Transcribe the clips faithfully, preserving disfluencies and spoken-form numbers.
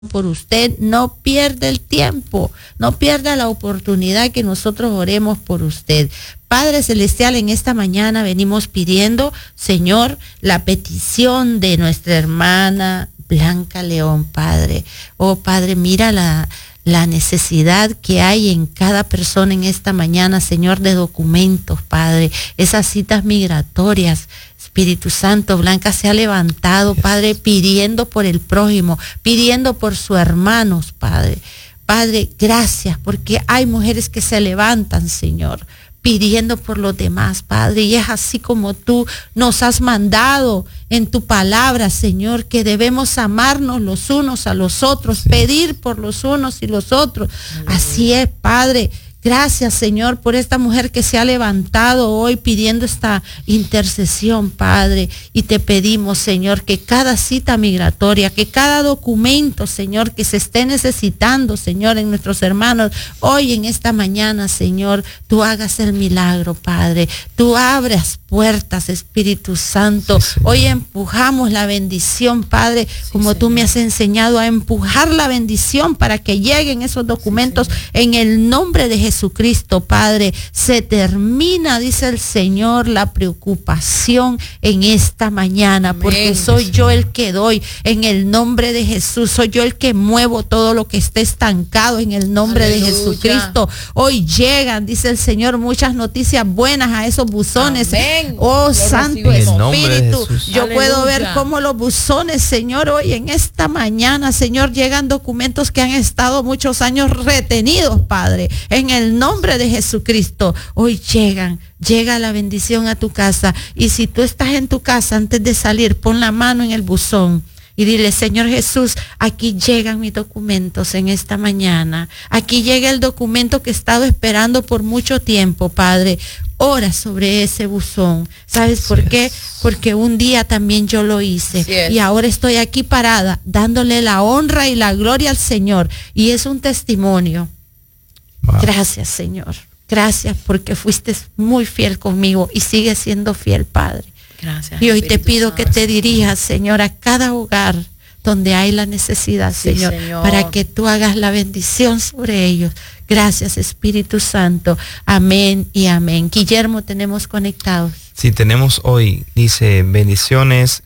por usted, no pierda el tiempo, no pierda la oportunidad que nosotros oremos por usted. Padre Celestial, en esta mañana venimos pidiendo, Señor, la petición de nuestra hermana Blanca León, Padre. Oh, Padre, mira la, la necesidad que hay en cada persona en esta mañana, Señor, de documentos, Padre, esas citas migratorias. Espíritu Santo, Blanca se ha levantado, Padre, pidiendo por el prójimo, pidiendo por sus hermanos, Padre. Padre, gracias, porque hay mujeres que se levantan, Señor, pidiendo por los demás, Padre, y es así como tú nos has mandado en tu palabra, Señor, que debemos amarnos los unos a los otros, sí. Pedir por los unos y los otros. Aleluya. Así es, Padre. Gracias, Señor, por esta mujer que se ha levantado hoy pidiendo esta intercesión, Padre. Y te pedimos, Señor, que cada cita migratoria, que cada documento, Señor, que se esté necesitando, Señor, en nuestros hermanos, hoy en esta mañana, Señor, tú hagas el milagro, Padre. Tú abras puertas, Espíritu Santo. Sí, hoy empujamos la bendición, Padre, sí, como Señor. Tú me has enseñado a empujar la bendición para que lleguen esos documentos, sí, en el nombre de Jesús. Jesucristo, Padre. Se termina, dice el Señor, la preocupación en esta mañana. Amén. Porque soy sí. yo el que doy en el nombre de Jesús, soy yo el que muevo todo lo que esté estancado en el nombre Aleluya. De Jesucristo. Hoy llegan, dice el Señor, muchas noticias buenas a esos buzones. Amén. Oh, yo Santo Espíritu, yo Aleluya. Puedo ver cómo los buzones, Señor, hoy en esta mañana, Señor, llegan documentos que han estado muchos años retenidos, Padre, en el En el nombre de Jesucristo, hoy llegan, llega la bendición a tu casa. Y si tú estás en tu casa, antes de salir, pon la mano en el buzón y dile, Señor Jesús, aquí llegan mis documentos en esta mañana. Aquí llega el documento que he estado esperando por mucho tiempo, Padre. Ora sobre ese buzón. ¿Sabes por qué? Porque un día también yo lo hice. Y ahora estoy aquí parada, dándole la honra y la gloria al Señor. Y es un testimonio. Wow. Gracias, Señor. Gracias porque fuiste muy fiel conmigo y sigues siendo fiel, Padre. Gracias. Y hoy Espíritu te pido Santo. Que te dirijas, Señor, a cada hogar donde hay la necesidad, sí, Señor, Señor, para que tú hagas la bendición sobre ellos. Gracias, Espíritu Santo. Amén y amén. Guillermo, tenemos conectados. Sí, tenemos hoy, dice, bendiciones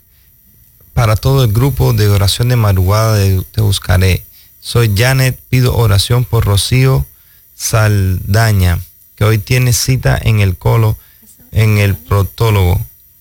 para todo el grupo de oración de madrugada de Te Buscaré. Soy Janet, pido oración por Rocío Saldaña, que hoy tiene cita en el colo, en el proctólogo.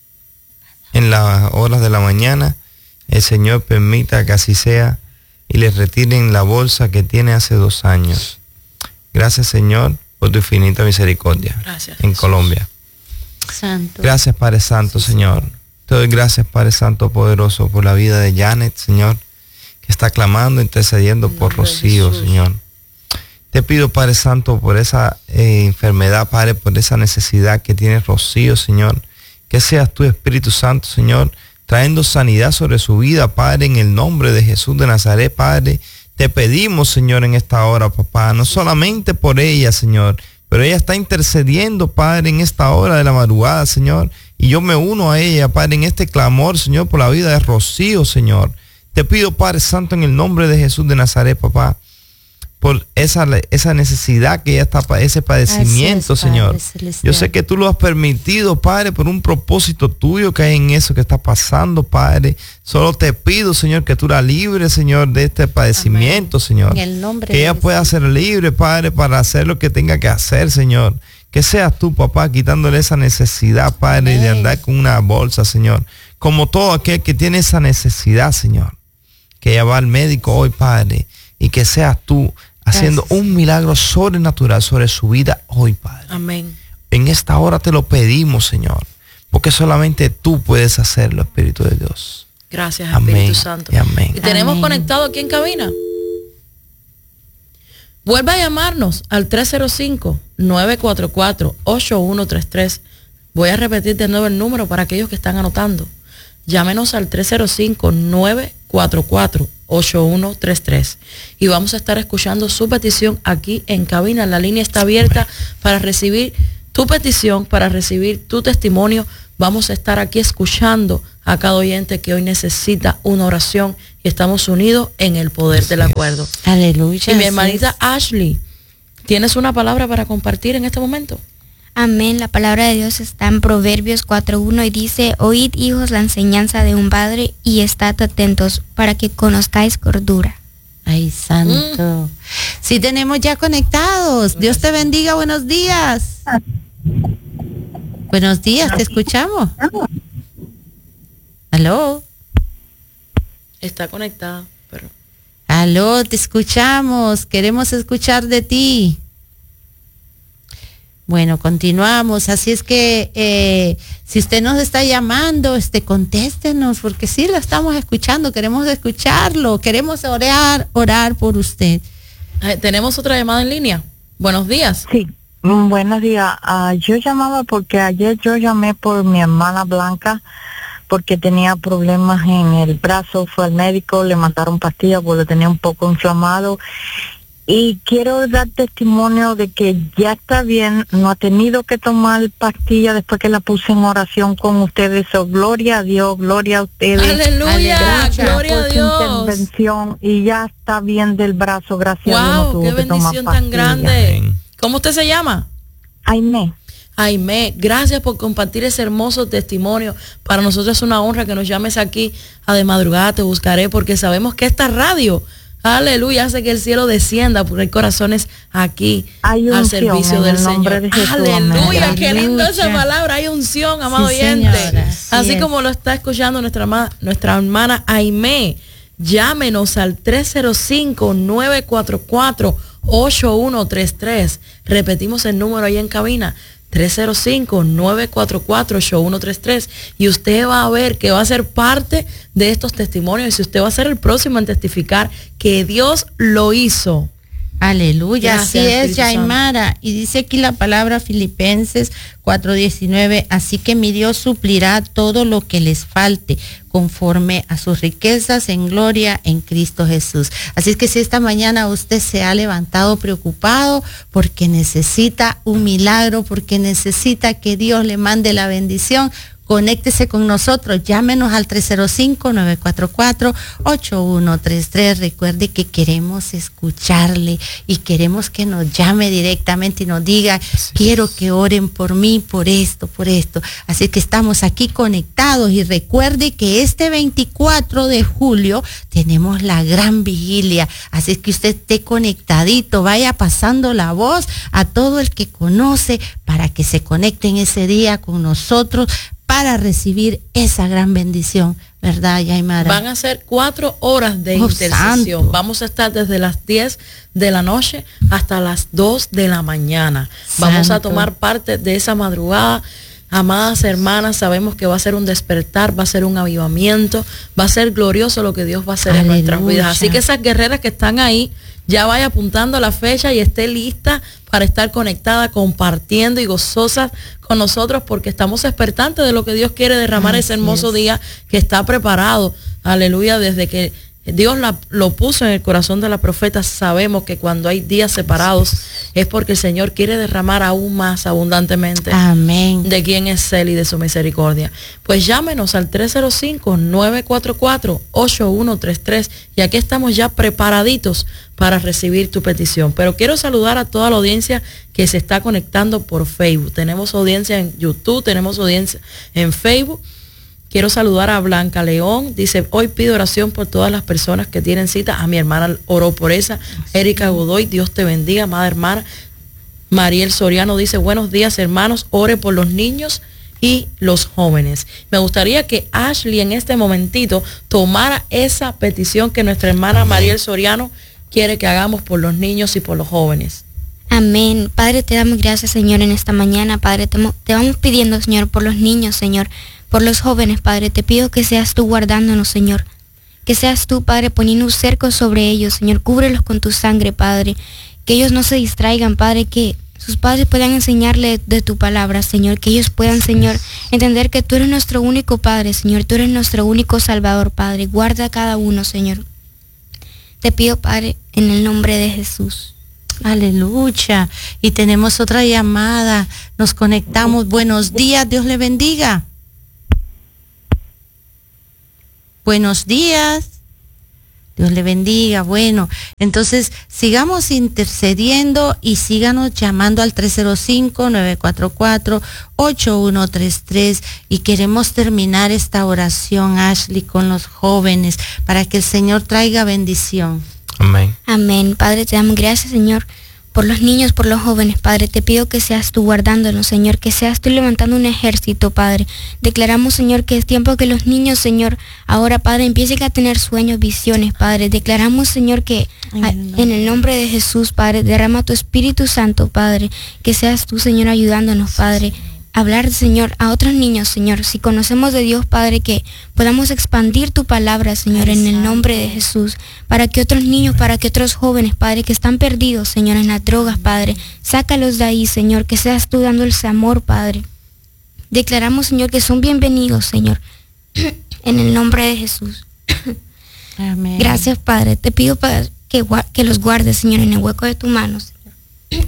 En las horas de la mañana, el Señor permita que así sea y le retiren la bolsa que tiene hace dos años. Gracias, Señor, por tu infinita misericordia. Gracias, en Jesús. Colombia. Santo. Gracias, Padre Santo, sí, Señor. Te doy gracias, Padre Santo poderoso, por la vida de Janet, Señor, que está clamando, intercediendo por Rocío, Señor. Te pido, Padre Santo, por esa eh, enfermedad, Padre, por esa necesidad que tiene Rocío, Señor. Que seas tu Espíritu Santo, Señor, trayendo sanidad sobre su vida, Padre, en el nombre de Jesús de Nazaret, Padre. Te pedimos, Señor, en esta hora, papá, no solamente por ella, Señor, pero ella está intercediendo, Padre, en esta hora de la madrugada, Señor. Y yo me uno a ella, Padre, en este clamor, Señor, por la vida de Rocío, Señor. Te pido, Padre Santo, en el nombre de Jesús de Nazaret, papá, por esa, esa necesidad que ella está, ese padecimiento, es, Señor. Yo sé que tú lo has permitido, Padre, por un propósito tuyo que hay en eso que está pasando, Padre. Solo te pido, Señor, que tú la libres, Señor, de este padecimiento, Amén. Señor. En el nombre que ella de pueda ser libre, Padre, para hacer lo que tenga que hacer, Señor. Que seas tú, papá, quitándole esa necesidad, Padre, Amén. De andar con una bolsa, Señor. Como todo aquel que tiene esa necesidad, Señor. Que ella va al médico hoy, Padre, y que seas tú haciendo Gracias. Un milagro sobrenatural sobre su vida hoy, Padre. Amén. En esta hora te lo pedimos, Señor, porque solamente tú puedes hacerlo, Espíritu de Dios. Gracias, amén. Espíritu Santo. Y amén. Y tenemos amén. Conectado aquí en cabina. Vuelve a llamarnos al tres cero cinco, nueve cuatro cuatro, ocho uno tres tres. Voy a repetir de nuevo el número para aquellos que están anotando. Llámenos al tres cero cinco, nueve cuatro cuatro, ocho uno tres tres y vamos a estar escuchando su petición aquí en cabina. La línea está abierta para recibir tu petición, para recibir tu testimonio. Vamos a estar aquí escuchando a cada oyente que hoy necesita una oración y estamos unidos en el poder del acuerdo. Aleluya. Y mi hermanita Ashley, ¿tienes una palabra para compartir en este momento? Amén. La palabra de Dios está en Proverbios cuatro uno y dice: oíd, hijos, la enseñanza de un padre y estad atentos para que conozcáis cordura. Ay, santo. Mm. Sí, tenemos ya conectados. Dios te bendiga. Buenos días. Buenos días, te escuchamos. Aló. Está conectada, pero... Aló, te escuchamos. Queremos escuchar de ti. Bueno, continuamos. Así es que eh, si usted nos está llamando, este, contéstenos, porque sí lo estamos escuchando. Queremos escucharlo. Queremos orar, orar por usted. Eh, Tenemos otra llamada en línea. Buenos días. Sí. Buenos días. Uh, yo llamaba porque ayer yo llamé por mi hermana Blanca porque tenía problemas en el brazo. Fue al médico, le mandaron pastillas porque lo tenía un poco inflamado. Y quiero dar testimonio de que ya está bien, no ha tenido que tomar pastillas después que la puse en oración con ustedes. So, gloria a Dios, gloria a ustedes. Aleluya, gracias gloria por a Dios. Su intervención y ya está bien del brazo, gracias wow, a Dios. No tuvo qué que bendición tomar tan grande. ¿Cómo usted se llama? Aimé. Aimé, gracias por compartir ese hermoso testimonio. Para nosotros es una honra que nos llames aquí a De Madrugada Te Buscaré, porque sabemos que esta radio, aleluya, hace que el cielo descienda, porque hay corazones aquí hay al servicio del Señor. De Jesús, aleluya, amén. Qué lindo esa palabra, hay unción, amado sí, oyente. Señora, así es. como lo está escuchando nuestra, nuestra hermana Aimé. Llámenos al tres cero cinco, nueve cuatro cuatro, ocho uno tres tres. Repetimos el número ahí en cabina, tres cero cinco, nueve cuatro cuatro, ocho uno tres tres, y usted va a ver que va a ser parte de estos testimonios y usted va a ser el próximo en testificar que Dios lo hizo. Aleluya, así Gracias, es, Yaimara. Y dice aquí la palabra Filipenses cuatro diecinueve, así que mi Dios suplirá todo lo que les falte conforme a sus riquezas en gloria en Cristo Jesús. Así es que si esta mañana usted se ha levantado preocupado porque necesita un milagro, porque necesita que Dios le mande la bendición, conéctese con nosotros, llámenos al tres cero cinco, nueve cuatro cuatro, ocho uno tres tres. Recuerde que queremos escucharle y queremos que nos llame directamente y nos diga, Así quiero es. que oren por mí, por esto, por esto. Así que estamos aquí conectados y recuerde que este veinticuatro de julio tenemos la gran vigilia. Así que usted esté conectadito, vaya pasando la voz a todo el que conoce para que se conecten ese día con nosotros, para recibir esa gran bendición, ¿verdad, Yaimara? Van a ser cuatro horas de oh, intercesión. santo. Vamos a estar desde las diez de la noche hasta las dos de la mañana. Santo. Vamos a tomar parte de esa madrugada. Amadas hermanas, sabemos que va a ser un despertar, va a ser un avivamiento, va a ser glorioso lo que Dios va a hacer Aleluya. en nuestras vidas. Así que esas guerreras que están ahí, ya vaya apuntando la fecha y esté lista para estar conectada, compartiendo y gozosas con nosotros, porque estamos expectantes de lo que Dios quiere derramar. Así ese hermoso es. día que está preparado. Aleluya, desde que Dios la, lo puso en el corazón de la profeta. Sabemos que cuando hay días separados es porque el Señor quiere derramar aún más abundantemente Amén. de quién es Él y de su misericordia. Pues llámenos al tres cero cinco, nueve cuatro cuatro, ocho uno tres tres y aquí estamos ya preparaditos para recibir tu petición. Pero quiero saludar a toda la audiencia que se está conectando por Facebook. Tenemos audiencia en YouTube, tenemos audiencia en Facebook. Quiero saludar a Blanca León, dice, hoy pido oración por todas las personas que tienen cita. A mi hermana oró por esa. Erika Godoy, Dios te bendiga, amada hermana. Mariel Soriano dice, buenos días hermanos, ore por los niños y los jóvenes. Me gustaría que Ashley en este momentito tomara esa petición que nuestra hermana Mariel Soriano quiere que hagamos por los niños y por los jóvenes. Amén. Padre, te damos gracias, Señor, en esta mañana. Padre, te, te vamos pidiendo, Señor, por los niños, Señor, por los jóvenes, Padre. Te pido que seas tú guardándonos, Señor. Que seas tú, Padre, poniendo un cerco sobre ellos, Señor. Cúbrelos con tu sangre, Padre. Que ellos no se distraigan, Padre, que sus padres puedan enseñarle de tu palabra, Señor. Que ellos puedan, Señor, entender que tú eres nuestro único Padre, Señor. Tú eres nuestro único Salvador, Padre. Guarda a cada uno, Señor. Te pido, Padre, en el nombre de Jesús. Aleluya. Y tenemos otra llamada. Nos conectamos. Buenos días, Dios le bendiga. Buenos días. Dios le bendiga. Bueno, entonces sigamos intercediendo y síganos llamando al tres cero cinco, nueve cuatro cuatro, ocho uno tres tres. Y queremos terminar esta oración, Ashley, con los jóvenes para que el Señor traiga bendición. Amén. Amén. Padre, te damos gracias, Señor, por los niños, por los jóvenes, Padre. Te pido que seas tú guardándonos, Señor, que seas tú levantando un ejército, Padre. Declaramos, Señor, que es tiempo que los niños, Señor, ahora, Padre, empiecen a tener sueños, visiones, Padre. Declaramos, Señor, que a, en el nombre de Jesús, Padre, derrama tu Espíritu Santo, Padre. Que seas tú, Señor, ayudándonos, Padre. Hablar, Señor, a otros niños, Señor. Si conocemos de Dios, Padre, que podamos expandir tu palabra, Señor, en el nombre de Jesús, para que otros niños, para que otros jóvenes, Padre, que están perdidos, Señor, en las drogas, Padre, sácalos de ahí, Señor, que seas tú dándoles amor, Padre. Declaramos, Señor, que son bienvenidos, Señor, en el nombre de Jesús. Amén. Gracias, Padre. Te pido, Padre, que, que los guardes, Señor, en el hueco de tu mano, Señor.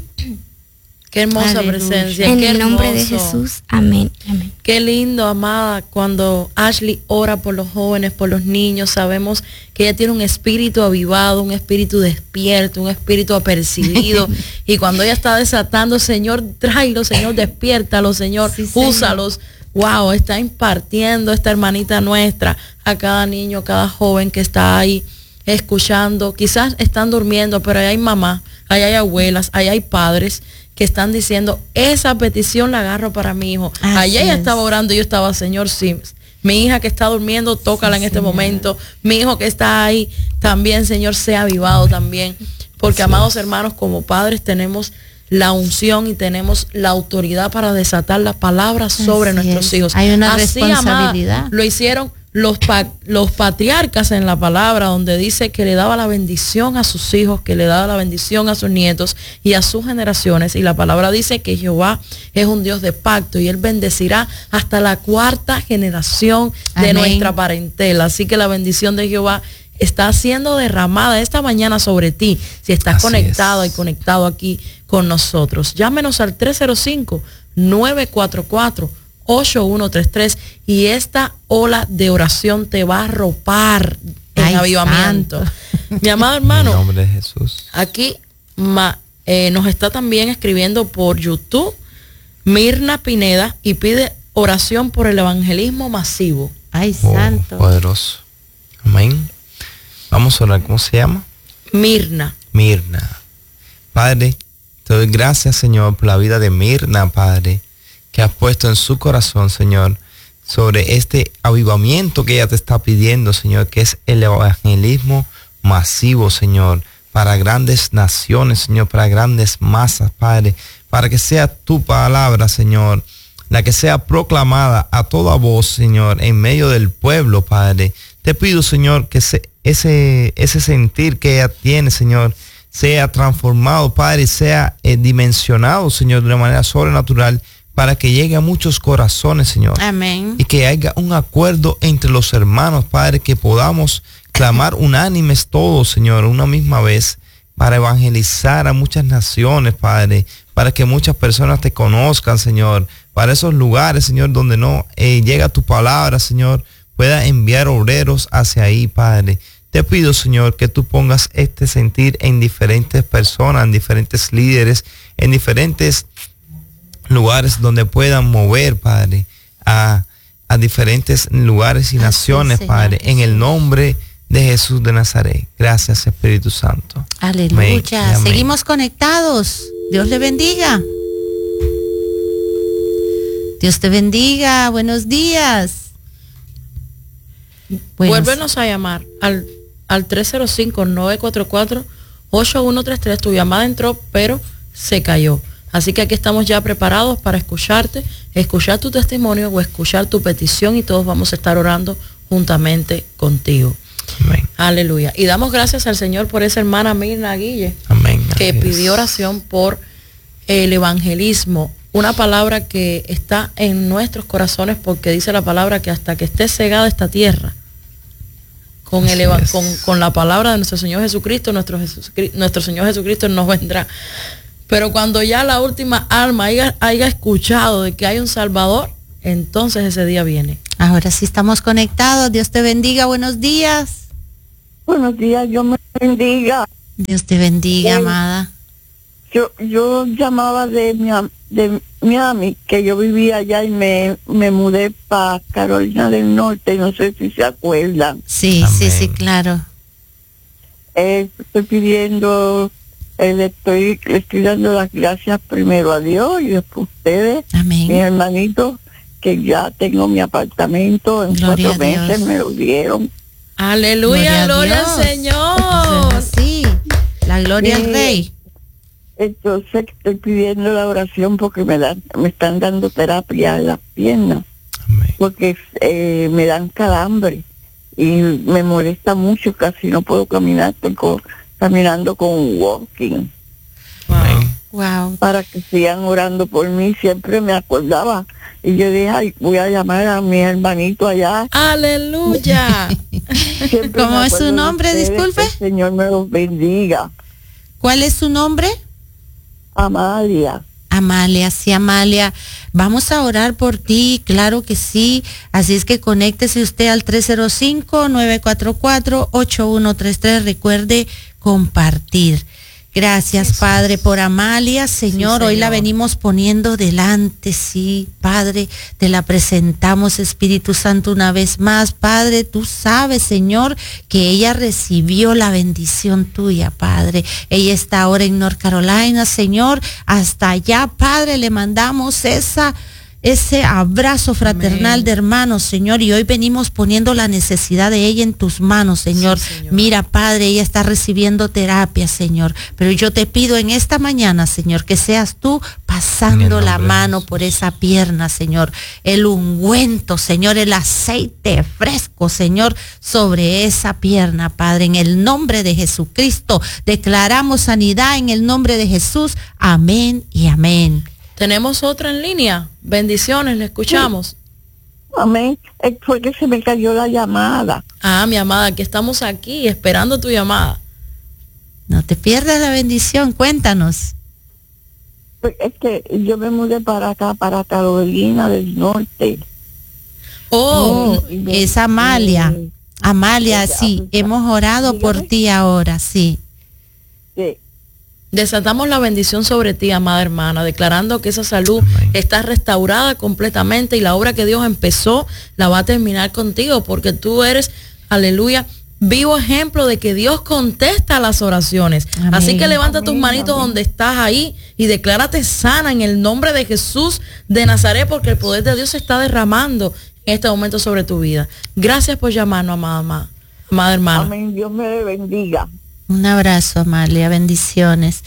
Qué hermosa Aleluya. presencia. En qué el nombre de hermoso. Jesús. Amén. Amén. Qué lindo, amada, cuando Ashley ora por los jóvenes, por los niños. Sabemos que ella tiene un espíritu avivado, un espíritu despierto, un espíritu apercibido. Y cuando ella está desatando, Señor, tráelo, Señor, despiértalo, Señor, Sí, Señor. úsalos. Wow, está impartiendo esta hermanita nuestra a cada niño, cada joven que está ahí escuchando. Quizás están durmiendo, pero ahí hay mamá, ahí hay abuelas, ahí hay padres que están diciendo, esa petición la agarro para mi hijo. Así Ayer ella es. estaba orando y yo estaba, Señor, sí, mi hija que está durmiendo, tócala Sí, en este Señor. momento. Mi hijo que está ahí, también, Señor, sea avivado también. Porque, Así amados es. hermanos, como padres tenemos la unción y tenemos la autoridad para desatar las palabras sobre Así nuestros es. hijos. Hay una Así, responsabilidad. amada, lo hicieron los, pa- los patriarcas en la palabra, donde dice que le daba la bendición a sus hijos, que le daba la bendición a sus nietos y a sus generaciones. Y la palabra dice que Jehová es un Dios de pacto y Él bendecirá hasta la cuarta generación de Amén. nuestra parentela. Así que la bendición de Jehová está siendo derramada esta mañana sobre ti, si estás Así conectado es. y conectado aquí con nosotros. Llámenos al tres cero cinco, nueve cuatro cuatro, ocho uno tres tres y esta ola de oración te va a arropar en Ay, avivamiento. santo. Mi amado En hermano, el nombre de Jesús. aquí ma- eh, nos está también escribiendo por YouTube Mirna Pineda y pide oración por el evangelismo masivo. Ay, Oh, santo. poderoso. Amén. Vamos a orar. ¿Cómo se llama? Mirna. Mirna. Padre, te doy gracias, Señor, por la vida de Mirna, Padre, que has puesto en su corazón, Señor, sobre este avivamiento que ella te está pidiendo, Señor, que es el evangelismo masivo, Señor, para grandes naciones, Señor, para grandes masas, Padre, para que sea tu palabra, Señor, la que sea proclamada a toda voz, Señor, en medio del pueblo, Padre. Te pido, Señor, que se, ese, ese sentir que ella tiene, Señor, sea transformado, Padre, y sea eh, dimensionado, Señor, de una manera sobrenatural, para que llegue a muchos corazones, Señor. Amén. Y que haya un acuerdo entre los hermanos, Padre, que podamos clamar unánimes todos, Señor, una misma vez, para evangelizar a muchas naciones, Padre, para que muchas personas te conozcan, Señor, para esos lugares, Señor, donde no eh, llega tu palabra, Señor, pueda enviar obreros hacia ahí, Padre. Te pido, Señor, que tú pongas este sentir en diferentes personas, en diferentes líderes, en diferentes lugares donde puedan mover, Padre, a, a diferentes lugares y Así, naciones, Señor Padre, en el Jesús. nombre de Jesús de Nazaret. Gracias, Espíritu Santo. Amén Aleluya. y amén. Seguimos conectados. Dios le bendiga. Dios te bendiga. Buenos días. Buenos- Vuélvenos a llamar al, al tres cero cinco, nueve cuatro cuatro, ocho uno tres tres. Tu llamada entró, pero se cayó. Así que aquí estamos ya preparados para escucharte, escuchar tu testimonio o escuchar tu petición y todos vamos a estar orando juntamente contigo. Amén. Aleluya. Y damos gracias al Señor por esa hermana Mirna Guille, Amén. que Gracias. pidió oración por el evangelismo, una palabra que está en nuestros corazones porque dice la palabra que hasta que esté cegada esta tierra, con, el, Así es. con, con la palabra de nuestro Señor Jesucristo, nuestro, Jesús, nuestro Señor Jesucristo nos vendrá. Pero cuando ya la última alma haya, haya escuchado de que hay un Salvador, entonces ese día viene. Ahora sí estamos conectados. Dios te bendiga. Buenos días. Buenos días, Dios me bendiga. Dios te bendiga, Eh, amada. Yo yo llamaba de Miami, de Miami, que yo vivía allá y me, me mudé para Carolina del Norte, no sé si se acuerdan. Sí, Amén. sí, sí, claro. Eh, estoy pidiendo, eh, le, estoy, le estoy dando las gracias primero a Dios y después a ustedes, Amén. mis hermanitos, que ya tengo mi apartamento, en Gloria cuatro a Dios. meses me lo dieron. Aleluya, gloria, a al Dios. Señor. Sí, la gloria al Sí. Rey. Entonces estoy pidiendo la oración porque me dan, me están dando terapia en las piernas, Amén. porque eh, me dan calambre y me molesta mucho, casi no puedo caminar, estoy co- caminando con walking. Amén. Wow. Para que sigan orando por mí, siempre me acordaba y yo dije, ay, voy a llamar a mi hermanito allá. Aleluya. Siempre ¿Cómo me es su acuerdo de nombre? ustedes, Disculpe. que el Señor me los bendiga. ¿Cuál es su nombre? Amalia. Amalia, sí, Amalia. Vamos a orar por ti, claro que sí. Así es que conéctese usted al tres cero cinco, nueve cuatro cuatro, ocho uno tres tres. Recuerde compartir. Gracias, Padre, por Amalia. Señor, hoy la Señor. venimos poniendo delante, sí, Padre, te la presentamos, Espíritu Santo, una vez más. Padre, tú sabes, Señor, que ella recibió la bendición tuya, Padre. Ella está ahora en North Carolina, Señor. Hasta allá, Padre, le mandamos esa... ese abrazo fraternal Amén. de hermanos, Señor, y hoy venimos poniendo la necesidad de ella en tus manos, Señor. Sí, Señor. Mira, Padre, ella está recibiendo terapia, Señor, pero yo te pido en esta mañana, Señor, que seas tú En pasando el la nombre de mano Jesús. por esa pierna, Señor, el ungüento, Señor, el aceite fresco, Señor, sobre esa pierna, Padre, en el nombre de Jesucristo, declaramos sanidad en el nombre de Jesús, amén y amén. Tenemos otra en línea. Bendiciones, le escuchamos. Amén. Es porque se me cayó la llamada. Ah, mi amada, que estamos aquí esperando tu llamada. No te pierdas la bendición, cuéntanos. Pues es que yo me mudé para acá, para Carolina del Norte. Oh, y me- Es Amalia. me- Amalia, Ella, sí, pues, hemos orado por dígame. ti ahora, sí. sí. desatamos la bendición sobre ti, amada hermana, declarando que esa salud Amén. está restaurada completamente y la obra que Dios empezó la va a terminar contigo, porque tú eres, aleluya, vivo ejemplo de que Dios contesta las oraciones. Amén. Así que levanta tus Amén, manitos amén. donde estás ahí y declárate sana en el nombre de Jesús de Nazaret, porque el poder de Dios se está derramando en este momento sobre tu vida. Gracias por llamarnos, amada, amada, amada hermana. Amén. Dios me le bendiga. Un abrazo, Amalia, bendiciones.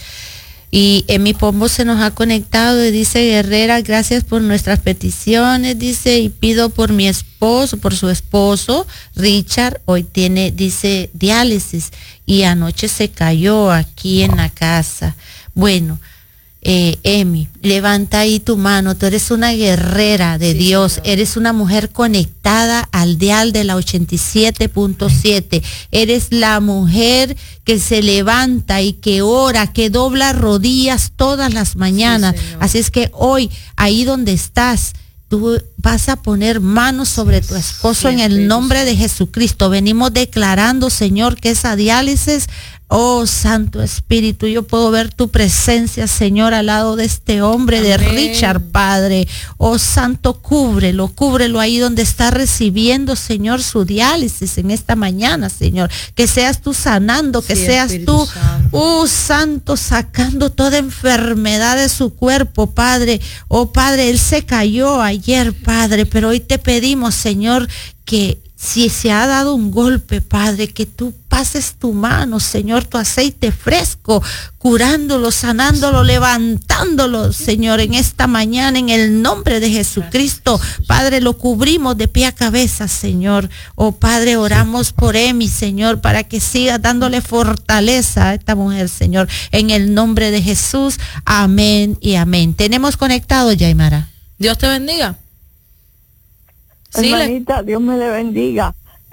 Y Emi Pombo se nos ha conectado y dice, Guerrera, gracias por nuestras peticiones, dice, y pido por mi esposo, por su esposo, Richard, hoy tiene, dice, diálisis, y anoche se cayó aquí en la casa. Bueno, eh, Emi, levanta ahí tu mano, tú eres una guerrera de Sí, Dios, Señor. eres una mujer conectada al dial de la ochenta y siete punto siete, eres la mujer que se levanta y que ora, que dobla rodillas todas las mañanas. Sí, Señor. Así es que hoy, ahí donde estás, tú vas a poner manos sobre tu esposo Sí, en el Espíritu nombre de Jesucristo. Venimos declarando, Señor, que esa diálisis, oh Santo Espíritu, yo puedo ver tu presencia, Señor, al lado de este hombre, de Amén. Richard, Padre. Oh Santo, cúbrelo, cúbrelo ahí donde está recibiendo, Señor, su diálisis en esta mañana, Señor. Que seas tú sanando, que Sí, seas Espíritu tú, Santo. oh Santo, sacando toda enfermedad de su cuerpo, Padre. Oh Padre, él se cayó ayer, Padre, pero hoy te pedimos, Señor, que si se ha dado un golpe, Padre, que tú pases tu mano, Señor, tu aceite fresco, curándolo, sanándolo, levantándolo, Señor, en esta mañana, en el nombre de Jesucristo. Padre, lo cubrimos de pie a cabeza, Señor. Oh Padre, oramos por Emi, Señor, para que siga dándole fortaleza a esta mujer, Señor, en el nombre de Jesús. Amén y amén. Tenemos conectado, Yaimara. Dios te bendiga. Sí, le- Hermanita, Dios me le bendiga.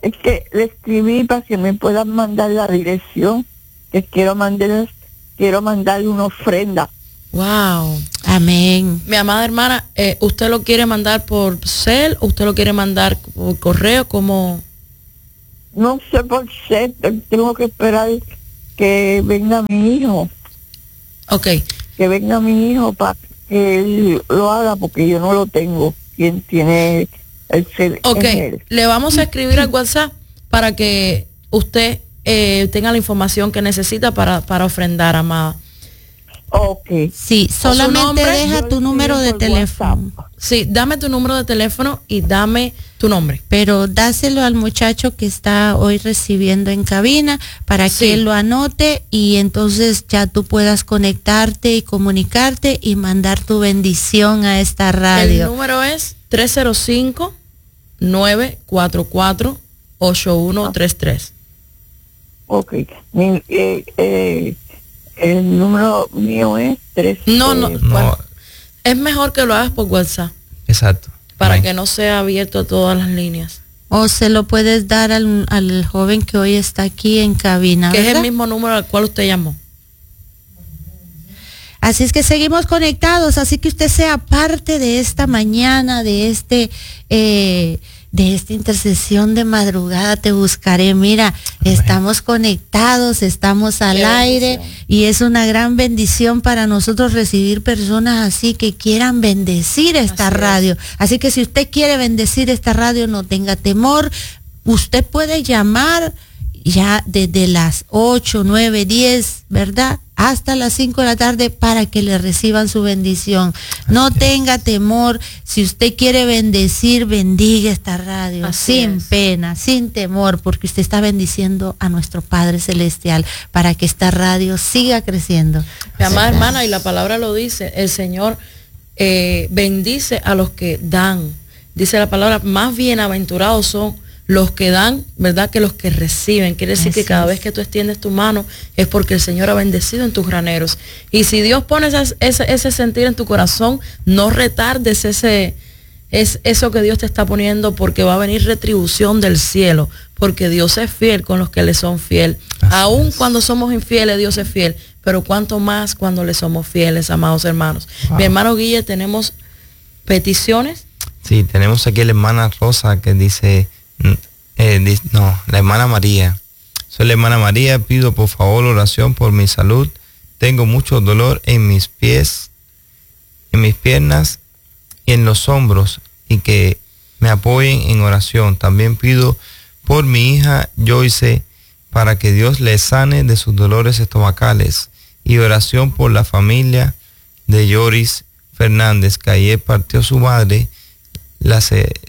es que le escribí para que me puedan mandar la dirección, que quiero mandar, quiero mandarle una ofrenda. Wow. Amén. Mi amada hermana, eh, ¿usted lo quiere mandar por cel? ¿Usted lo quiere mandar por correo? Como No sé por qué, tengo que esperar que venga mi hijo. Ok. Que venga mi hijo para que él lo haga, porque yo no lo tengo. Quien tiene el cel Ok, es él. le vamos a escribir al WhatsApp para que usted eh, tenga la información que necesita para, para ofrendar, amada. Ok. Sí, solamente nombre? deja Yo tu lo número de escribo por teléfono. WhatsApp. Sí, dame tu número de teléfono y dame tu nombre. Pero dáselo al muchacho que está hoy recibiendo en cabina para Sí. que él lo anote y entonces ya tú puedas conectarte y comunicarte y mandar tu bendición a esta El radio. número es tres cero cinco, nueve cuatro cuatro, ocho uno tres tres. Ok. Mi, eh, eh, el número mío es tres. No, no, eh, No, bueno, es mejor que lo hagas por WhatsApp exacto. para Amén. que no sea abierto a todas las líneas. O se lo puedes dar al, al joven que hoy está aquí en cabina. Que es el ¿verdad? mismo número al cual usted llamó. Así es que seguimos conectados, así que usted sea parte de esta mañana, de este, eh, de esta intercesión de madrugada, te buscaré. Mira, Amén. estamos conectados, estamos al Qué aire bendición. y es una gran bendición para nosotros recibir personas así que quieran bendecir esta Así es. radio. Así que si usted quiere bendecir esta radio, no tenga temor, usted puede llamar ya desde las ocho, nueve, diez, ¿verdad? Hasta las cinco de la tarde para que le reciban su bendición. No Así tenga temor. Si usted quiere bendecir, bendiga esta radio Así sin es. pena, sin temor, porque usted está bendiciendo a nuestro Padre Celestial para que esta radio siga creciendo. Mi amada hermana, y la palabra lo dice, el Señor eh, bendice a los que dan. Dice la palabra, más bienaventurados son los que dan, ¿verdad? Que los que reciben. Quiere decir Así que cada es. vez que tú extiendes tu mano es porque el Señor ha bendecido en tus graneros. Y si Dios pone ese, ese, ese sentir en tu corazón, no retardes ese, es eso que Dios te está poniendo, porque va a venir retribución del cielo, porque Dios es fiel con los que le son fiel. Así Aun es. cuando somos infieles, Dios es fiel, pero cuánto más cuando le somos fieles, amados hermanos. Wow. Mi hermano Guille, tenemos peticiones. Sí, tenemos aquí a la hermana Rosa que dice, mm, eh, di- no, la hermana María. Soy la hermana María, pido por favor oración por mi salud. Tengo mucho dolor en mis pies, en mis piernas y en los hombros, y que me apoyen en oración. También pido por mi hija Joyce para que Dios le sane de sus dolores estomacales, y oración por la familia de Yoris Fernández, que ayer partió su madre, la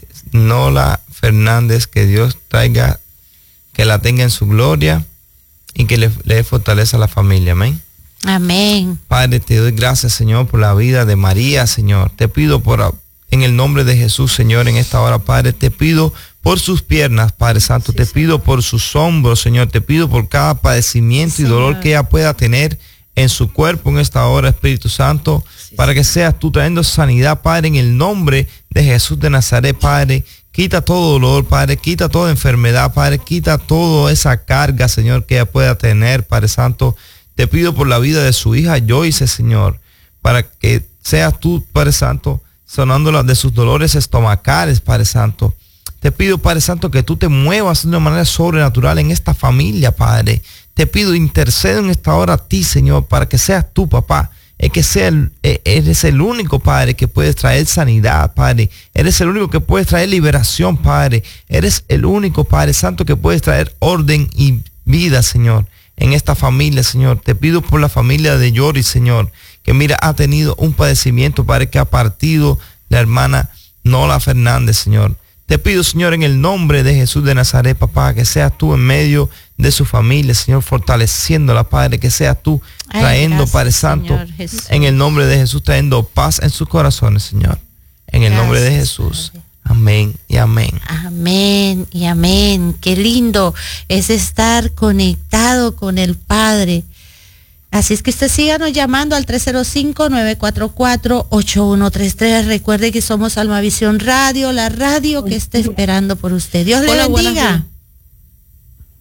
Nola Fernández. Que Dios traiga, que la tenga en su gloria y que le, le dé fortaleza a la familia. Amén. Amén. Padre, te doy gracias, Señor, por la vida de María, Señor. Te pido por, en el nombre de Jesús, Señor, en esta hora, Padre, te pido por sus piernas, Padre Santo. Sí, te Señor. pido por sus hombros, Señor. Te pido por cada padecimiento y dolor Señor. que ella pueda tener en su cuerpo en esta hora, Espíritu Santo, Sí, para que seas tú trayendo sanidad, Padre, en el nombre de Jesús de Nazaret, Padre. Quita todo dolor, Padre, quita toda enfermedad, Padre, quita toda esa carga, Señor, que ella pueda tener, Padre Santo. Te pido por la vida de su hija Joyce, Señor, para que seas tú, Padre Santo, sanándola de sus dolores estomacales, Padre Santo. Te pido, Padre Santo, que tú te muevas de una manera sobrenatural en esta familia, Padre. Te pido, intercedo en esta hora a ti, Señor, para que seas tú, papá. Es que sea el, eres el único, Padre, que puedes traer sanidad, Padre. Eres el único que puedes traer liberación, Padre. Eres el único, Padre Santo, que puedes traer orden y vida, Señor, en esta familia, Señor. Te pido por la familia de Yoris, Señor, que mira, ha tenido un padecimiento, Padre, que ha partido la hermana Nola Fernández, Señor. Te pido, Señor, en el nombre de Jesús de Nazaret, papá, que seas tú en medio de su familia, Señor, fortaleciéndola, Padre, que seas tú Ay, trayendo, gracias, Padre Santo, Señor Jesús. en el nombre de Jesús, trayendo paz en sus corazones, Señor. En el nombre de Gracias, Jesús. Padre. Amén y amén. Amén y amén. Qué lindo es estar conectado con el Padre. Así es que usted síganos llamando al tres cero cinco, nueve cuatro cuatro, ocho uno tres tres. Recuerde que somos Almavisión Radio, la radio que está esperando por usted. Dios le Hola, buenos bendiga. días.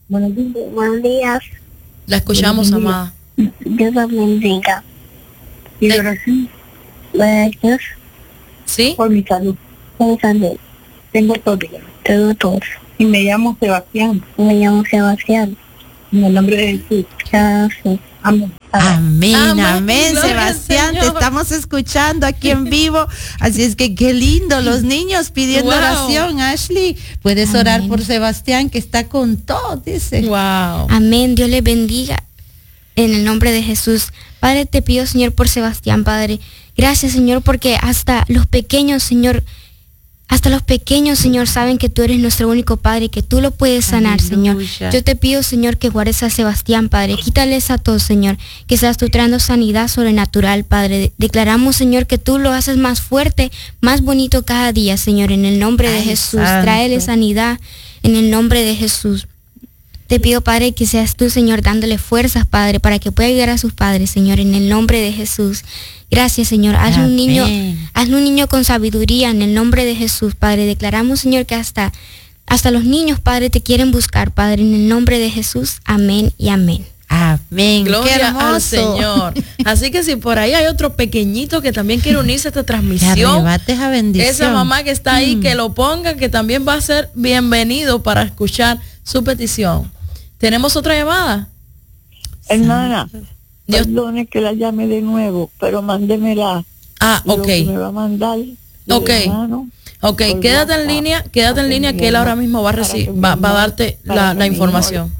Buenos días. Buenos días. La escuchamos, amada. Dios la bendiga. Y Eh. oración. Gracias ¿Sí? por mi salud. Por mi salud. Tengo todo. Tengo todo. Y me llamo Sebastián. Y me llamo Sebastián. En el nombre de Jesús. Gracias. Amén. Amén, Amén, amén, gloria al Sebastián, te Señor. estamos escuchando aquí en vivo, así es que qué lindo, los niños pidiendo Wow. oración. Ashley, puedes orar Amén. por Sebastián que está con todo, dice. Wow. Amén, Dios le bendiga en el nombre de Jesús. Padre, te pido, Señor, por Sebastián, Padre. Gracias, Señor, porque hasta los pequeños, Señor, hasta los pequeños, Señor, saben que tú eres nuestro único Padre, que tú lo puedes sanar, Señor. Aleluya. Yo te pido, Señor, que guardes a Sebastián, Padre. Quítales a todos, Señor, que seas tú trayendo sanidad sobrenatural, Padre. Declaramos, Señor, que tú lo haces más fuerte, más bonito cada día, Señor, en el nombre de Ay, Jesús. santo. Tráele sanidad en el nombre de Jesús. Te pido, Padre, que seas tú, Señor, dándole fuerzas, Padre, para que pueda ayudar a sus padres, Señor, en el nombre de Jesús. Gracias, Señor. Hazle un niño, Amén. hazle un niño con sabiduría en el nombre de Jesús, Padre. Declaramos, Señor, que hasta, hasta los niños, Padre, te quieren buscar, Padre, en el nombre de Jesús. Amén y amén. Amén, qué Gloria hermoso. al Señor. Así que si por ahí hay otro pequeñito que también quiere unirse a esta Que transmisión, arrebate esa bendición. esa mamá que está ahí, Mm. que lo ponga, que también va a ser bienvenido para escuchar su petición. ¿Tenemos otra llamada? Hermana, Dios- perdone que la llame de nuevo, pero mándemela. Ah, lo ok. que me va a mandar. el Ok. hermano. Ok, por quédate en WhatsApp, línea, quédate en para línea mi que él ahora hermano- mismo va a para recibir, que mi va, va a hermano- darte para la, que la mi información.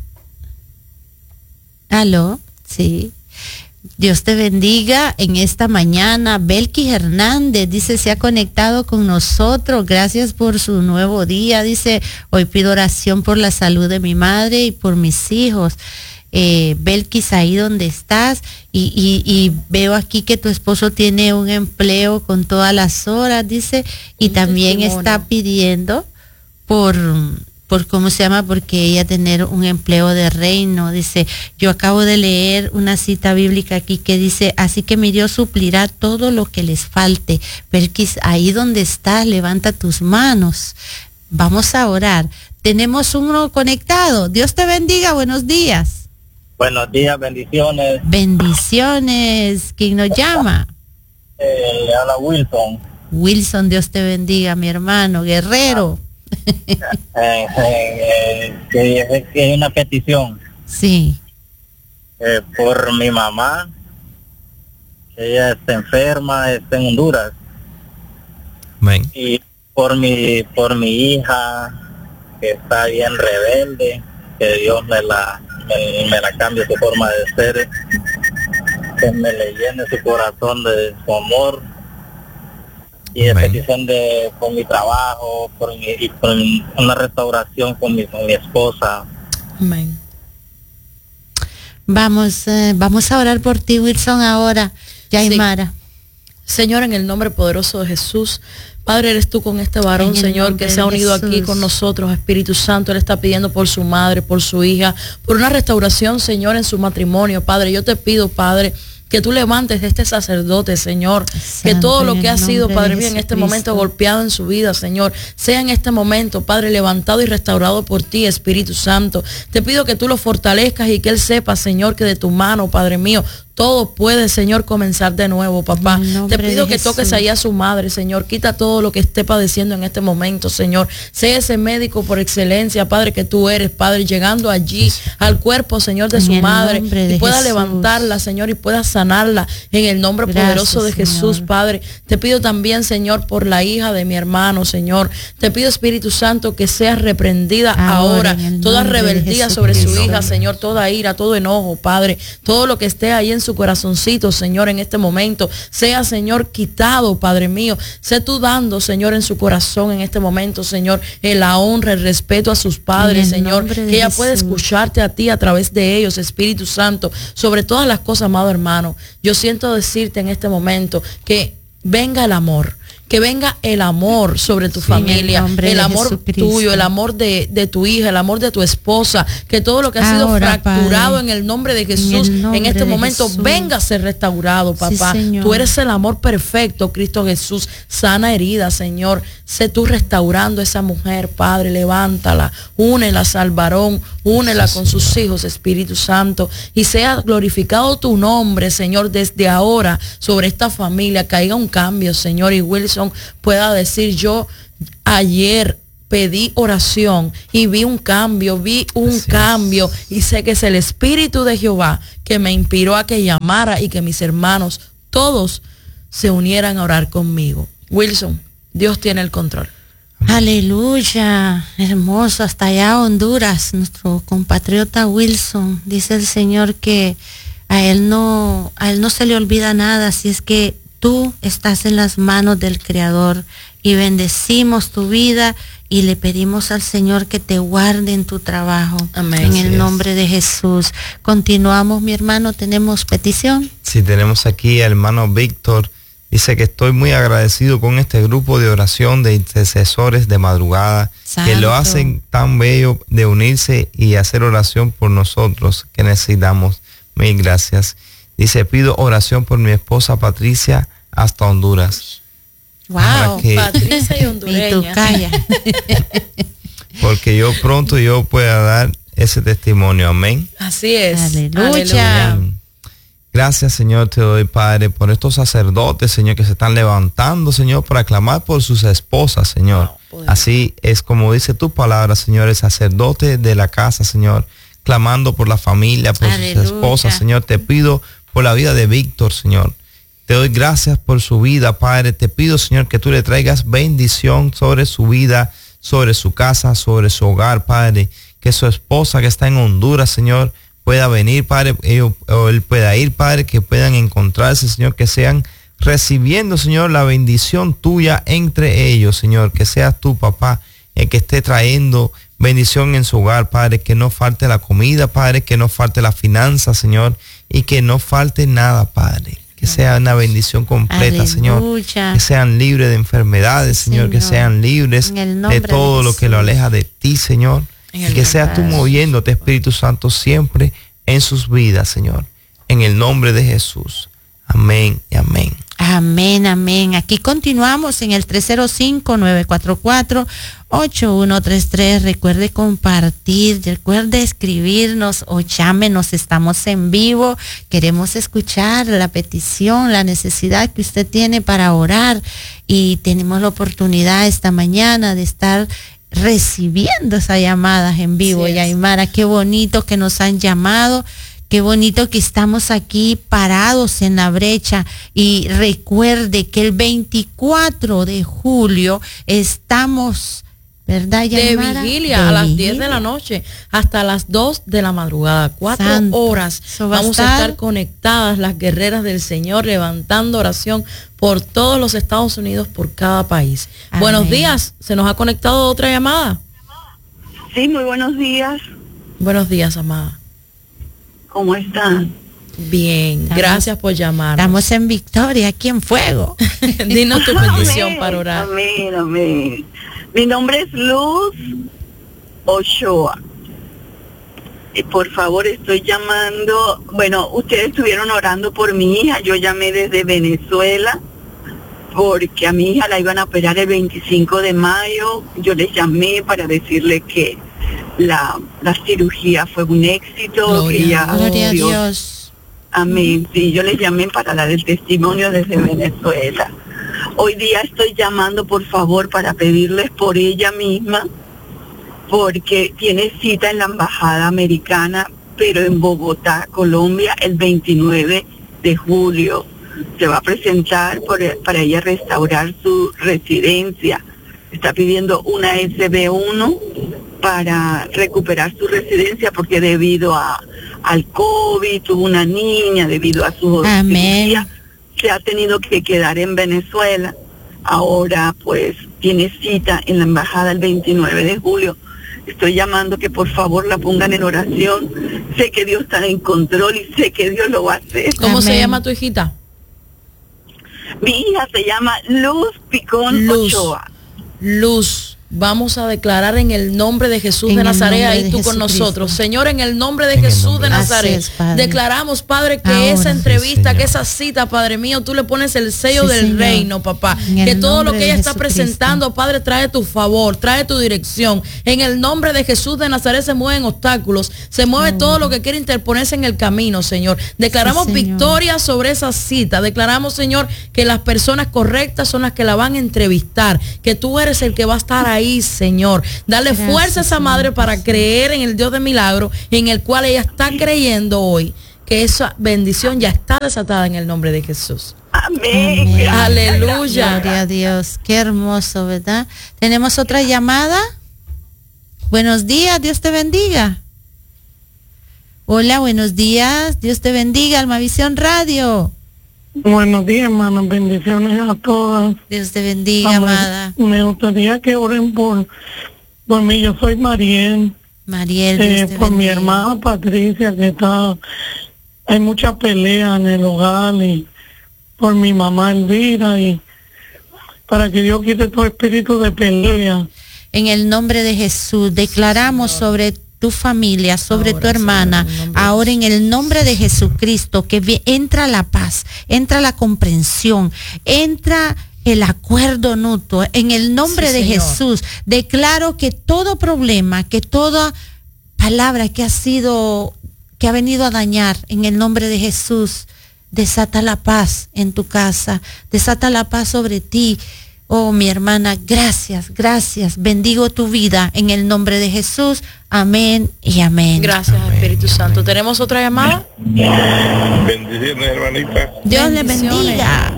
Aló, sí. Dios te bendiga en esta mañana. Belki Hernández dice, se ha conectado con nosotros. Gracias por su nuevo día. Dice, hoy pido oración por la salud de mi madre y por mis hijos. Eh, Belkis, ahí donde estás, y, y, y veo aquí que tu esposo tiene un empleo con todas las horas, dice, y Un también testimonio. está pidiendo por, por cómo se llama, porque ella tener un empleo de reino. Dice, yo acabo de leer una cita bíblica aquí que dice, así que mi Dios suplirá todo lo que les falte. Belkis, ahí donde estás, levanta tus manos. Vamos a orar. Tenemos uno conectado. Dios te bendiga, buenos días. Buenos días, bendiciones. Bendiciones. ¿Quién nos llama? Eh, le habla Wilson. Wilson, Dios te bendiga, mi hermano, guerrero. Eh, eh, eh, que, es que hay una petición Sí. eh, por mi mamá. Ella está enferma, está en Honduras. Amén. Y por mi, por mi hija, que está bien rebelde, que Dios me la, me, me la cambie su forma de ser, que me le llene su corazón de su amor. Y de Amén. petición de por mi trabajo, por mi, y por mi- una restauración con mi, con mi esposa. Amén. Vamos, eh, vamos a orar por ti, Wilson, ahora. Yaimara. Señor, en el nombre poderoso de Jesús, Padre, eres tú con este varón, En el Señor, nombre que se ha de unido Jesús. aquí con nosotros, Espíritu Santo. Él está pidiendo por su madre, por su hija, por una restauración, Señor, en su matrimonio. Padre, yo te pido, Padre, que tú levantes a este sacerdote, Señor, que Santo, todo lo en que el ha sido, nombre Padre de mío, en este Jesucristo. momento golpeado en su vida, Señor, sea en este momento, Padre, levantado y restaurado por ti, Espíritu Santo. Te pido que tú lo fortalezcas y que él sepa, Señor, que de tu mano, Padre mío, todo puede, Señor, comenzar de nuevo, papá. En el Te nombre pido de que toques Jesús. ahí a su madre, Señor. Quita todo lo que esté padeciendo en este momento, Señor. Sea ese médico por excelencia, Padre, que tú eres, Padre, llegando allí al cuerpo, Señor, de En su el madre, nombre de y pueda Jesús. levantarla, Señor, y pueda sanarla en el nombre Gracias, poderoso de Jesús, Señor. Padre. Te pido también, Señor, por la hija de mi hermano, Señor. Te pido, Espíritu Santo, que sea reprendida Ahora, ahora, en el toda nombre de rebeldía sobre su Jesucristo. hija, Señor, toda ira, todo enojo, Padre, todo lo que esté ahí en su corazoncito, Señor, en este momento, sea, Señor, quitado, Padre mío. Sé tú dando, Señor, en su corazón en este momento, Señor, en la honra, el respeto a sus padres, En el Señor, nombre de que ella pueda Jesús. escucharte a ti a través de ellos, Espíritu Santo, sobre todas las cosas, amado hermano. Yo siento decirte en este momento que venga el amor, que venga el amor sobre tu Sí, familia, en el el de amor Jesucristo. tuyo, el amor de, de tu hija, el amor de tu esposa, que todo lo que ha sido Ahora, fracturado Padre, en el nombre de en Jesús, el en, nombre este de momento, Jesús. venga a ser restaurado, papá. Sí, Señor. Tú eres el amor perfecto, Cristo Jesús. Sana herida, Señor. Sé tú restaurando a esa mujer, Padre, levántala, únela al varón, únela Sí, con sus Señor. hijos, Espíritu Santo, y sea glorificado tu nombre, Señor, desde ahora sobre esta familia, que haya un cambio, Señor, y Wilson pueda decir: yo ayer pedí oración y vi un cambio, vi un Así es. cambio, y sé que es el Espíritu de Jehová que me inspiró a que llamara y que mis hermanos todos se unieran a orar conmigo. Wilson, Dios tiene el control. Aleluya, hermoso, hasta allá Honduras, nuestro compatriota Wilson, dice el Señor que a él no, a él no se le olvida nada, así es que tú estás en las manos del Creador y bendecimos tu vida y le pedimos al Señor que te guarde en tu trabajo. Amén. En Así el es. nombre de Jesús. Continuamos, mi hermano, tenemos petición. Sí, tenemos aquí al hermano Víctor. Dice que estoy muy agradecido con este grupo de oración de intercesores de madrugada, que lo Santo. hacen tan bello de unirse y hacer oración por nosotros que necesitamos. Mil gracias. Dice: pido oración por mi esposa Patricia hasta Honduras. Para Wow. que- Patricia y Y tú hondureña. calla. Porque yo pronto yo pueda dar ese testimonio. Amén. Así es. Aleluya. Amén. Gracias, Señor, te doy, Padre, por estos sacerdotes, Señor, que se están levantando, Señor, para clamar por sus esposas, Señor. Wow, poderoso. Así es como dice tu palabra, Señor, el sacerdote de la casa, Señor, clamando por la familia, por Aleluya. sus esposas, Señor. Te pido por la vida de Víctor, Señor. Te doy gracias por su vida, Padre. Te pido, Señor, que tú le traigas bendición sobre su vida, sobre su casa, sobre su hogar, Padre. Que su esposa que está en Honduras, Señor, pueda venir, Padre, ellos, o él pueda ir, Padre, que puedan encontrarse, Señor, que sean recibiendo, Señor, la bendición tuya entre ellos, Señor. Que seas tú, papá, el que esté trayendo bendición en su hogar, Padre. Que no falte la comida, Padre, que no falte la finanza, Señor, y que no falte nada, Padre. Que sea una bendición completa, Señor. Aleluya. Que sean libres de enfermedades, Señor. Que Señor. sean libres En el de nombre todo de lo que lo Jesús. aleja de ti, Señor. En Y el que seas tú nombre de moviéndote, Espíritu Santo, siempre en sus vidas, Señor. En el nombre de Jesús. Amén y amén. Amén, amén. Aquí continuamos en el tres cero cinco, nueve cuatro cuatro, ocho uno tres tres. Recuerde compartir, recuerde escribirnos o llámenos. Estamos en vivo. Queremos escuchar la petición, la necesidad que usted tiene para orar. Y tenemos la oportunidad esta mañana de estar recibiendo esas llamadas en vivo. Así Y es. Aymara, qué bonito que nos han llamado. Qué bonito que estamos aquí parados en la brecha, y recuerde que el veinticuatro de julio estamos, ¿verdad, De Yaimara? vigilia De a las diez vigilia. de la noche hasta las dos de la madrugada, cuatro Santo. horas. Eso va a Vamos a estar- estar conectadas, las guerreras del Señor, levantando oración por todos los Estados Unidos, por cada país. Amén. Buenos días, se nos ha conectado otra llamada. Sí, muy buenos días. Buenos días, amada. ¿Cómo están? Bien, Estamos- gracias por llamar. Estamos en victoria, aquí en fuego. Dinos tu petición Amén, para orar. Amén, amén. Mi nombre es Luz Ochoa. Y por favor, estoy llamando. Bueno, ustedes estuvieron orando por mi hija. Yo llamé desde Venezuela porque a mi hija la iban a operar el veinticinco de mayo. Yo les llamé para decirle que la, la cirugía fue un éxito. Gloria. Que ya Gloria a Dios- Dios. Amén. Sí, yo les llamé para dar el testimonio desde Venezuela. Hoy día estoy llamando, por favor, para pedirles por ella misma, porque tiene cita en la embajada americana, pero en Bogotá, Colombia, el veintinueve de julio. Se va a presentar por, para ella restaurar su residencia. Está pidiendo una S B uno para recuperar su residencia, porque debido a al COVID tuvo una niña, debido a su Amén. cirugía, se ha tenido que quedar en Venezuela. Ahora pues tiene cita en la embajada el veintinueve de julio. Estoy llamando que por favor la pongan en oración. Sé que Dios está en control y sé que Dios lo va a hacer. ¿Cómo se Amén. llama tu hijita? Mi hija se llama Luz Picón Luz. Ochoa. Luz, vamos a declarar en el nombre de Jesús En de el Nazaret, nombre ahí de tú con Jesucristo. nosotros. Señor, en el nombre de En el Jesús nombre de de- Nazaret, Así es, Padre. declaramos, Padre, que Ahora. esa entrevista, Sí, que Señor. esa cita, Padre mío, tú le pones el sello Sí, del Señor. reino, papá. En el Que todo lo nombre que de ella está Jesucristo. presentando, Padre, trae tu favor, trae tu dirección. En el nombre de Jesús de Nazaret se mueven obstáculos, se mueve todo lo que quiere interponerse en el camino, Señor. Declaramos Sí, Señor. victoria sobre esa cita. Declaramos, Señor, que las personas correctas son las que la van a entrevistar, que tú eres el que va a estar ahí, Señor. Dale Gracias, fuerza a esa Señor madre para Jesús. creer en el Dios de milagro, en el cual ella está creyendo hoy, que esa bendición ya está desatada en el nombre de Jesús. Amén. Amén. Gracias, Aleluya. Gloria a Dios. Qué hermoso, ¿verdad? ¿Tenemos otra llamada? Buenos días, Dios te bendiga. Hola, buenos días. Dios te bendiga, Almavisión Radio. Buenos días, hermanos. Bendiciones a todas. Dios te bendiga, Amor, amada. Me gustaría que oren por, por mí. Yo soy Mariel, Mariel, eh, Dios te por mi bendiga. hermana Patricia, que está, hay mucha pelea en el hogar, y por mi mamá Elvira, y para que Dios quite todo espíritu de pelea. En el nombre de Jesús, declaramos sobre tu familia, sobre Ahora, tu hermana, Señor, en el nombre de ahora en el nombre de Jesucristo, que vi- entra la paz, entra la comprensión, entra el acuerdo mutuo. En el nombre Sí, de Señor. Jesús, declaro que todo problema, que toda palabra que ha sido, que ha venido a dañar, en el nombre de Jesús, desata la paz en tu casa, desata la paz sobre ti. Oh, mi hermana, gracias, gracias. Bendigo tu vida en el nombre de Jesús. Amén y amén. Gracias, Amén, Espíritu Santo. amén. ¿Tenemos otra llamada? Bendiciones, hermanita. Dios le Bendiciones. bendiga.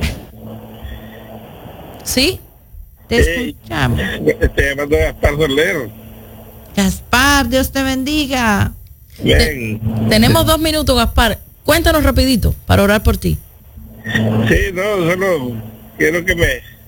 ¿Sí? Te Hey. escuchamos. Estoy llamando a Gaspar Soler. Gaspar, Dios te bendiga. Ven. Tenemos dos minutos, Gaspar. Cuéntanos rapidito para orar por ti. Sí, no, solo quiero que me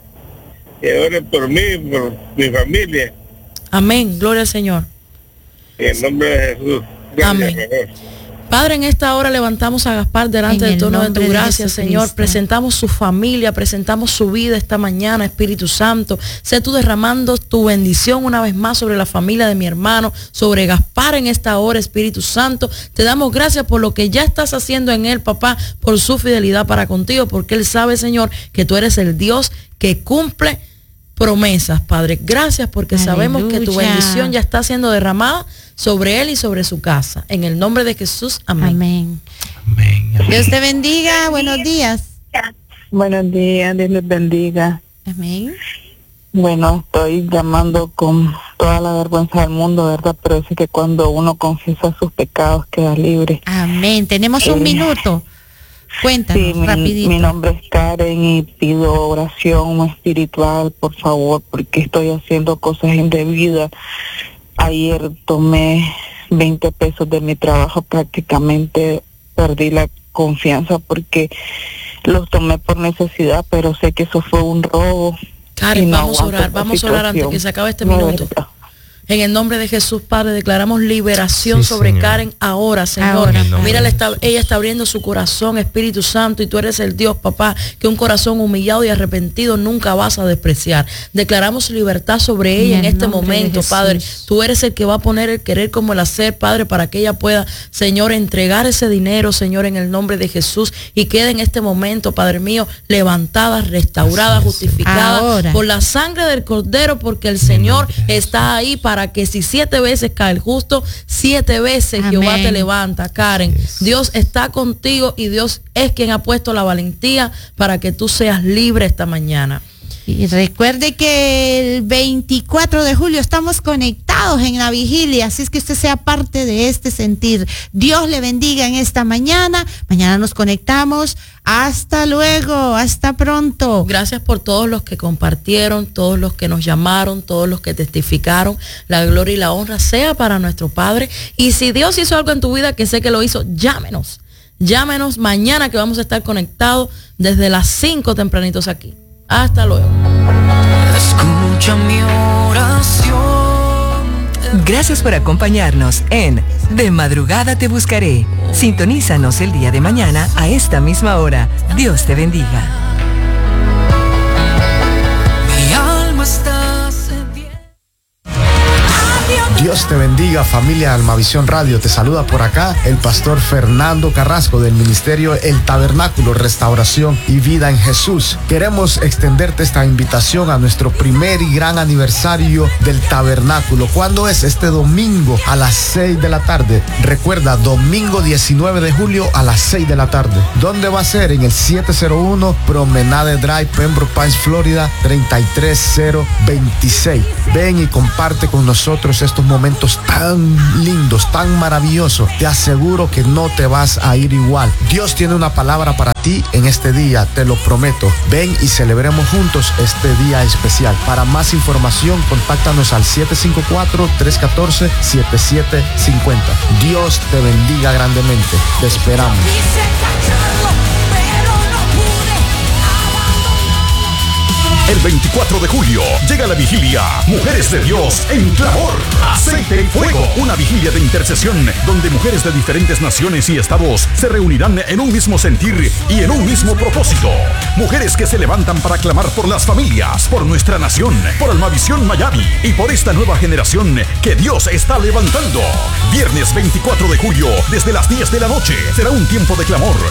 que oren por mí, por mi familia. Amén. Gloria al Señor. En el nombre de Jesús. Gracias, Amén. mi amor. Padre, en esta hora levantamos a Gaspar delante En del el trono de nombre tu de gracia, Jesucristo. Señor. Presentamos su familia, presentamos su vida esta mañana, Espíritu Santo. Sé tú derramando tu bendición una vez más sobre la familia de mi hermano, sobre Gaspar en esta hora, Espíritu Santo. Te damos gracias por lo que ya estás haciendo en él, papá, por su fidelidad para contigo, porque él sabe, Señor, que tú eres el Dios que cumple promesas, Padre. Gracias porque sabemos que tu Aleluya. bendición ya está siendo derramada sobre él y sobre su casa. En el nombre de Jesús, amén. Amén. Amén, amén. Dios te bendiga. Buenos días. Buenos días, Dios les bendiga. Amén. Bueno, estoy llamando con toda la vergüenza del mundo, ¿verdad? Pero sí que cuando uno confiesa sus pecados queda libre. Amén. Tenemos un Eh, minuto. Cuéntanos, Sí, mi, rapidito. mi nombre es Karen y pido oración espiritual, por favor, porque estoy haciendo cosas indebidas. Ayer tomé veinte pesos de mi trabajo, prácticamente perdí la confianza porque los tomé por necesidad, pero sé que eso fue un robo. Karen, y no vamos a aguanto orar, esta vamos a orar antes situación. que se acabe este No, minuto. ¿verdad? En el nombre de Jesús, Padre, declaramos liberación Sí, sobre Señor. Karen ahora, Señor. Ahora, En el nombre Mira, de ella está, Jesús. ella está abriendo su corazón, Espíritu Santo, y tú eres el Dios, papá, que un corazón humillado y arrepentido nunca vas a despreciar. Declaramos libertad sobre ella en, En el este nombre de momento, Jesús. Padre. Tú eres el que va a poner el querer como el hacer, Padre, para que ella pueda, Señor, entregar ese dinero, Señor, en el nombre de Jesús, y quede en este momento, Padre mío, levantada, restaurada, Así es, justificada Ahora. por la sangre del Cordero, porque el Señor está ahí para que si siete veces cae el justo, siete veces Jehová Amén. te levanta, Karen. Yes. Dios está contigo y Dios es quien ha puesto la valentía para que tú seas libre esta mañana. Y recuerde que el veinticuatro de julio estamos conectados en la vigilia, así es que usted sea parte de este sentir. Dios le bendiga en esta mañana. Mañana nos conectamos. Hasta luego, hasta pronto. Gracias por todos los que compartieron, todos los que nos llamaron, todos los que testificaron. La gloria y la honra sea para nuestro Padre. Y si Dios hizo algo en tu vida, que sé que lo hizo, llámenos. Llámenos mañana que vamos a estar conectados desde las cinco tempranitos aquí. Hasta luego. Escucha mi oración. Gracias por acompañarnos en De Madrugada Te Buscaré. Sintonízanos el día de mañana a esta misma hora. Dios te bendiga. cómo estás. Dios te bendiga, familia Almavisión Radio. Te saluda por acá el pastor Fernando Carrasco del ministerio El Tabernáculo, Restauración y Vida en Jesús. Queremos extenderte esta invitación a nuestro primer y gran aniversario del Tabernáculo. ¿Cuándo es? Este domingo a las seis de la tarde. Recuerda, domingo diecinueve de julio a las seis de la tarde. ¿Dónde va a ser? En el siete cero uno Promenade Drive, Pembroke Pines, Florida, treinta y tres cero veintiséis. Ven y comparte con nosotros estos momentos tan lindos, tan maravillosos. Te aseguro que no te vas a ir igual. Dios tiene una palabra para ti en este día, te lo prometo. Ven y celebremos juntos este día especial. Para más información, contáctanos al siete cinco cuatro, tres uno cuatro, siete siete cinco cero. Dios te bendiga grandemente. Te esperamos. El veinticuatro de julio llega la vigilia Mujeres de Dios en clamor, aceite y fuego. Una vigilia de intercesión donde mujeres de diferentes naciones y estados se reunirán en un mismo sentir y en un mismo propósito. Mujeres que se levantan para clamar por las familias, por nuestra nación, por Almavisión Miami y por esta nueva generación que Dios está levantando. Viernes veinticuatro de julio, desde las diez de la noche, será un tiempo de clamor